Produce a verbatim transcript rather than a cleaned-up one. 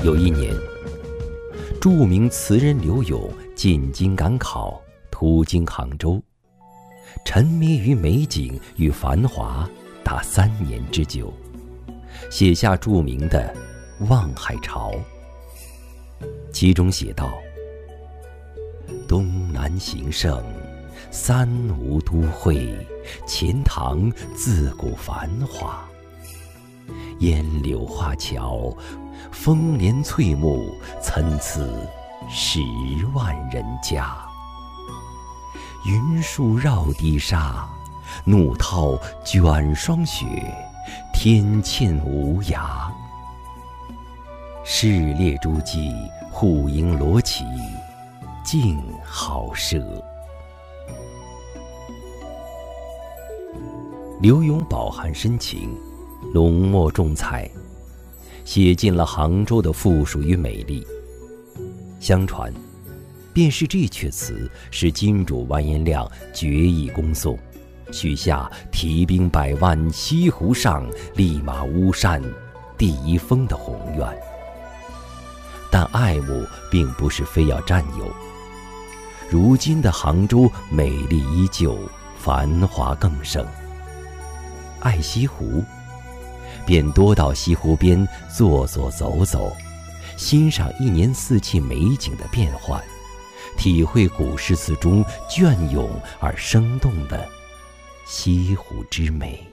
有一年，著名词人柳永进京赶考，途经杭州，沉迷于美景与繁华达三年之久，写下著名的《望海潮》。其中写道：东南形胜，三吴都会，钱塘自古繁华。烟柳画桥，风帘翠幕，参差十万人家。云树绕堤沙，怒涛卷霜雪，天堑无涯。市列诸暨，户牨罗绮，静好舍。柳永饱含深情，浓墨重彩，写尽了杭州的富庶与美丽。相传，便是这阙词使金主完颜亮决意攻宋，许下提兵百万西湖上，立马巫山第一峰的宏愿。但爱慕并不是非要占有，如今的杭州美丽依旧，繁华更盛。爱西湖，便多到西湖边坐坐走走，欣赏一年四季美景的变幻，体会古诗词中隽永而生动的西湖之美。